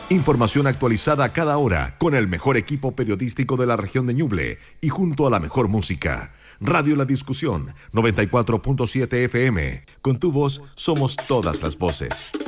Información actualizada a cada hora con el mejor equipo periodístico de la región de Ñuble y junto a la mejor música. Radio La Discusión, 94.7 FM. Con tu voz somos todas las voces.